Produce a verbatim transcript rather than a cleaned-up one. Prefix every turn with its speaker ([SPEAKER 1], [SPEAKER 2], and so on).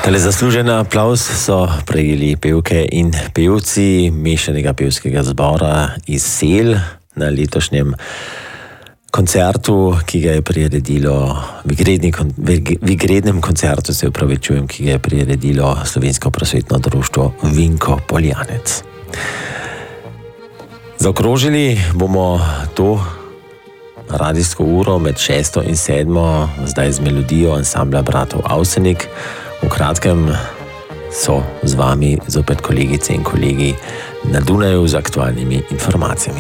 [SPEAKER 1] Tale zaslužen aplavz so prejeli pevke in pevci mešanega pevskega zbora iz Sel na letošnjem koncertu, ki ga je priredilo v igrednem koncertu, se upravičujem, ki ga je priredilo Slovensko prosvetno društvo Vinko Poljanec. Zaokrožili bomo to radijsko uro med šesto in sedmo, zdaj z melodijo ansambla bratov Avsenik. V kratkem so z vami zopet kolegice in kolegi na Dunaju z aktualnimi informacijami.